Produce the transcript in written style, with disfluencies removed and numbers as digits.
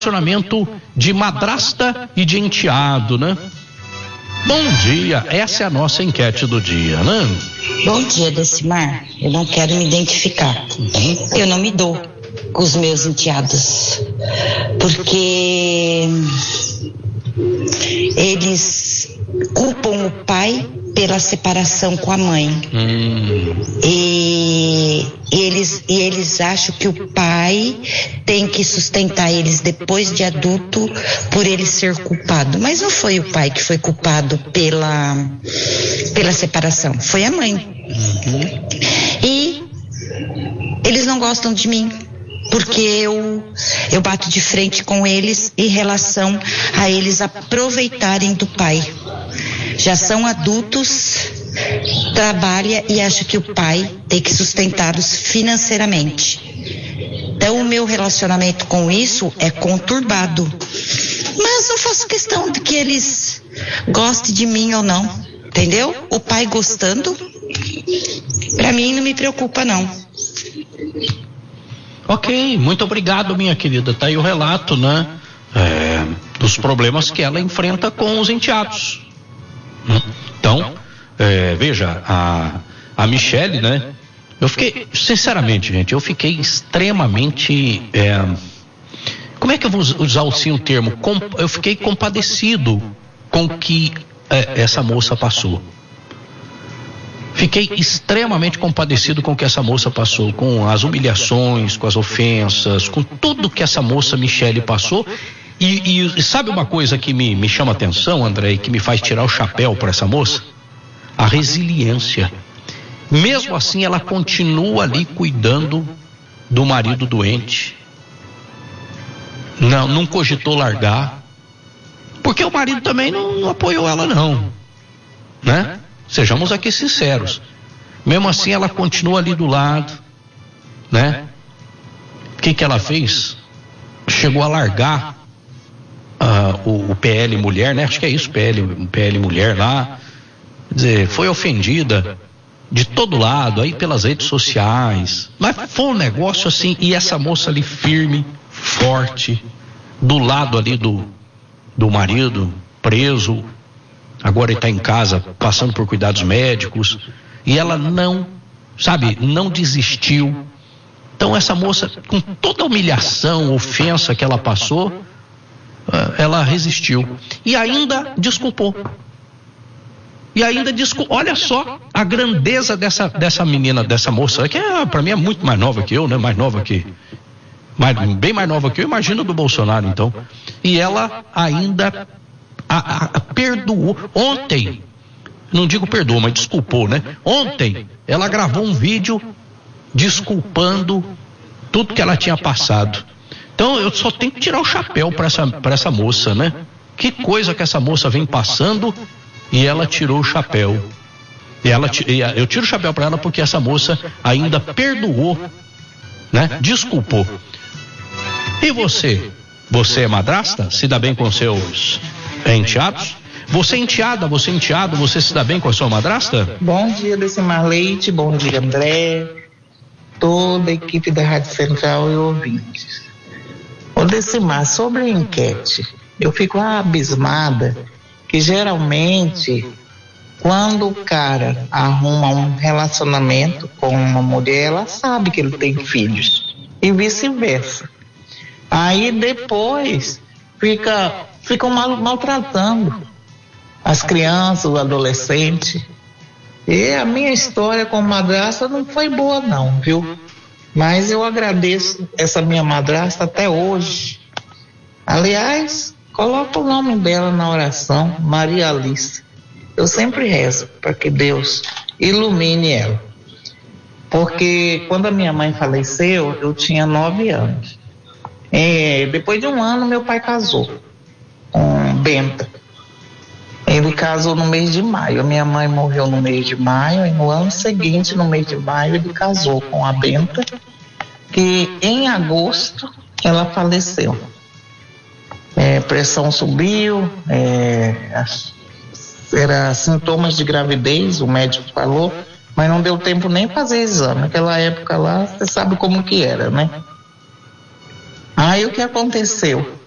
relacionamento de madrasta e de enteado, né? Bom dia, essa é a nossa enquete do dia, né? Bom dia, Decimar. Eu não quero me identificar. Eu não me dou com os meus enteados, porque eles culpam o pai pela separação com a mãe. E eles acham que o pai tem que sustentar eles depois de adulto por ele ser culpado. Mas não foi o pai que foi culpado pela separação, foi a mãe. E eles não gostam de mim, porque eu bato de frente com eles em relação a eles aproveitarem do pai. Já são adultos, trabalha e acha que o pai tem que sustentá-los financeiramente. Então o meu relacionamento com isso é conturbado. Mas não faço questão de que eles gostem de mim ou não, entendeu? O pai gostando, pra mim não me preocupa não. Ok, muito obrigado, minha querida. Tá aí o relato, né? Dos problemas que ela enfrenta com os enteados. Então, veja, a Michele, né? Eu fiquei, sinceramente, gente, eu fiquei extremamente, como é que eu vou usar o termo? Eu fiquei compadecido com o que essa moça passou. Fiquei extremamente compadecido com o que essa moça passou, com as humilhações, com as ofensas, com tudo que essa moça Michele passou. E sabe uma coisa que me chama atenção, André, e que me faz tirar o chapéu para essa moça? A resiliência. Mesmo assim, ela continua ali cuidando do marido doente. Não cogitou largar, porque o marido também não apoiou ela não, né? Sejamos aqui sinceros. Mesmo assim, ela continua ali do lado, né? O que ela fez? Chegou a largar o PL Mulher, né? Acho que é isso, PL Mulher lá. Quer dizer, foi ofendida de todo lado, aí pelas redes sociais. Mas foi um negócio assim, e essa moça ali firme, forte, do lado ali do marido, preso. Agora ele está em casa, passando por cuidados médicos. E ela não desistiu. Então essa moça, com toda a humilhação, ofensa que ela passou, ela resistiu. E ainda desculpou. Olha só a grandeza dessa menina, dessa moça, que para mim é muito mais nova que eu, né? Bem mais nova que eu, imagino do Bolsonaro, então. E ela ainda perdoou. Ontem, não digo perdoou, mas desculpou, né? Ontem, ela gravou um vídeo desculpando tudo que ela tinha passado. Então, eu só tenho que tirar o chapéu para essa moça, né? Que coisa que essa moça vem passando e ela tirou o chapéu. Eu tiro o chapéu para ela porque essa moça ainda perdoou, né? Desculpou. E você? Você é madrasta? Se dá bem com seus enteados? Você é enteada, você é enteado, você se dá bem com a sua madrasta? Bom dia, Decimar Leite, bom dia, André, toda a equipe da Rádio Central e ouvintes. Ô Decimar, sobre a enquete, eu fico abismada que geralmente quando o cara arruma um relacionamento com uma mulher, ela sabe que ele tem filhos e vice-versa. Aí depois ficam maltratando as crianças, o adolescente. E a minha história com madrasta não foi boa não, viu? Mas eu agradeço essa minha madrasta até hoje. Aliás, coloca o nome dela na oração, Maria Alice. Eu sempre rezo para que Deus ilumine ela. Porque quando a minha mãe faleceu, eu tinha 9 anos. Depois de um ano, meu pai casou com Benta. Ele casou no mês de maio. A minha mãe morreu no mês de maio e no ano seguinte, no mês de maio, ele casou com a Benta, que em agosto ela faleceu. Pressão subiu, era sintomas de gravidez, o médico falou, mas não deu tempo nem fazer exame. Naquela época lá, você sabe como que era, né? Aí o que aconteceu?